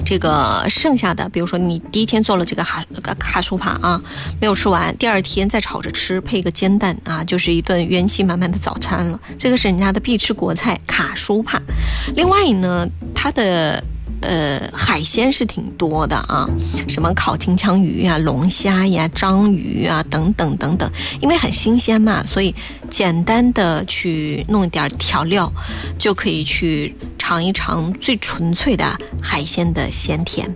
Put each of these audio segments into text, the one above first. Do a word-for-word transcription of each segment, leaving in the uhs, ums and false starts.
这个剩下的，比如说你第一天做了这个哈卡舒帕啊，没有吃完，第二天再炒着吃，配个煎蛋啊，就是一顿元气满满的早餐了。这个是人家的必吃国菜卡舒帕。另外呢，它的呃海鲜是挺多的啊，什么烤金枪鱼啊、龙虾呀、章鱼啊等等等等，因为很新鲜嘛，所以简单的去弄一点调料，就可以去尝一尝最纯粹的海鲜的鲜甜。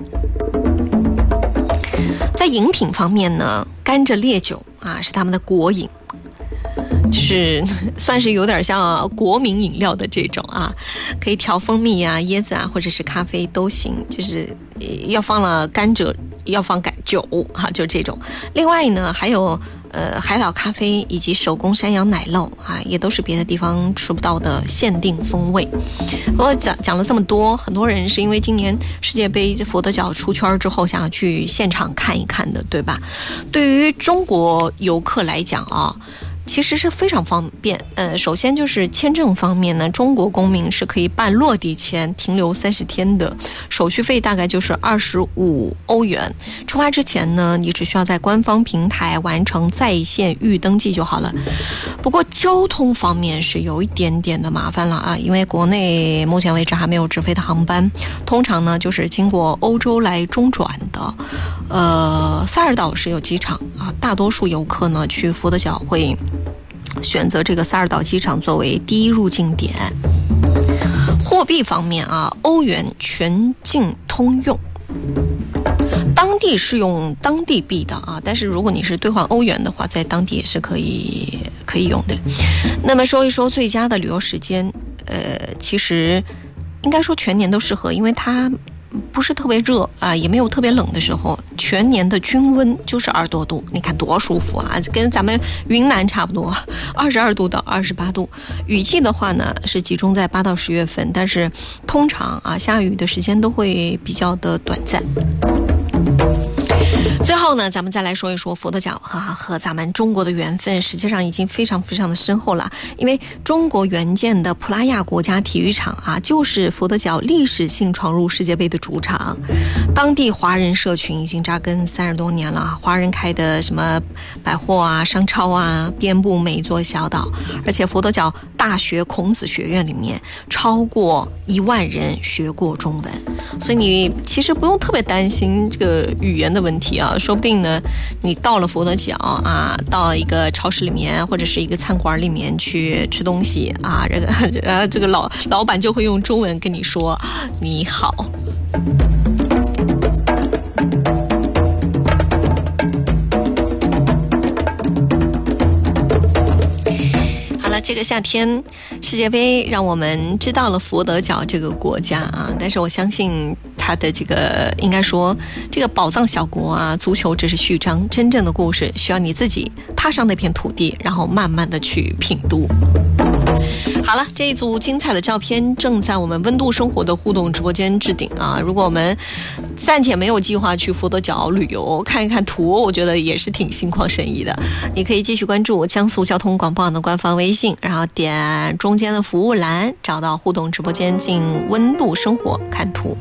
在饮品方面呢，甘蔗烈酒啊是他们的国饮，就是算是有点像国民饮料的这种啊，可以调蜂蜜啊、椰子啊，或者是咖啡都行，就是要放了甘蔗，要放酒哈，就这种。另外呢，还有呃海岛咖啡以及手工山羊奶酪啊，也都是别的地方吃不到的限定风味。我讲讲了这么多，很多人是因为今年世界杯佛得角出圈之后，想要去现场看一看的，对吧？对于中国游客来讲啊，其实是非常方便。呃，首先就是签证方面呢，中国公民是可以办落地签，停留三十天的，手续费大概就是二十五欧元。出发之前呢，你只需要在官方平台完成在线预登记就好了。不过交通方面是有一点点的麻烦了啊，因为国内目前为止还没有直飞的航班，通常呢就是经过欧洲来中转的。呃，萨尔岛是有机场啊，大多数游客呢去佛得角会选择这个萨尔岛机场作为第一入境点。货币方面啊，欧元全境通用，当地是用当地币的啊，但是如果你是兑换欧元的话，在当地也是可以可以用的。那么说一说最佳的旅游时间，呃，其实应该说全年都适合，因为它不是特别热啊，也没有特别冷的时候，全年的均温就是二十多度，你看多舒服啊，跟咱们云南差不多，二十二度到二十八度。雨季的话呢，是集中在八到十月份，但是通常啊，下雨的时间都会比较的短暂。最后呢，咱们再来说一说佛得角和和咱们中国的缘分，实际上已经非常非常的深厚了。因为中国援建的普拉亚国家体育场啊，就是佛得角历史性闯入世界杯的主场。当地华人社群已经扎根三十多年了，华人开的什么百货啊、商超啊，遍布每一座小岛。而且佛得角大学孔子学院里面超过一万人学过中文，所以你其实不用特别担心这个语言的问题啊。说不定呢，你到了佛得角啊，到一个超市里面或者是一个餐馆里面去吃东西啊，这个然后这个老老板就会用中文跟你说你好。好了，这个夏天世界杯让我们知道了佛得角这个国家啊，但是我相信它的这个应该说这个宝藏小国啊，足球只是序章，真正的故事需要你自己踏上那片土地，然后慢慢的去品读。好了，这一组精彩的照片正在我们温度生活的互动直播间置顶啊！如果我们暂且没有计划去佛得角旅游，看一看图，我觉得也是挺心旷神怡的。你可以继续关注江苏交通广播网的官方微信，然后点中间的服务栏，找到互动直播间，进温度生活看图。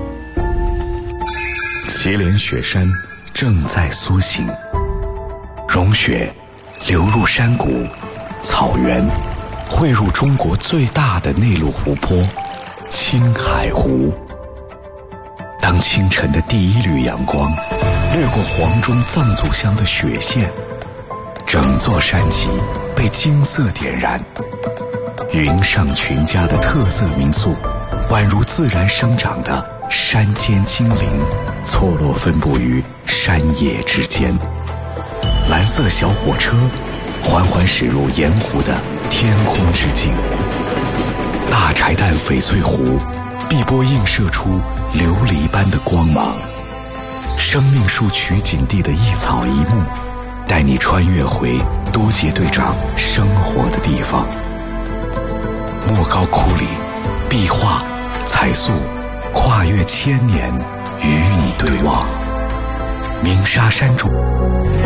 祁连雪山正在苏醒，融雪流入山谷、草原，汇入中国最大的内陆湖泊青海湖。当清晨的第一缕阳光掠过黄钟藏族乡的雪线，整座山脊被金色点燃。云上群家的特色民宿，宛如自然生长的山间精灵，错落分布于山野之间。蓝色小火车缓缓驶入盐湖的天空之境，大柴旦翡翠湖碧波映射出琉璃般的光芒。生命树取景地的一草一木，带你穿越回多杰队长生活的地方。莫高窟里，壁画、彩塑跨越千年，与你对望。鸣沙山中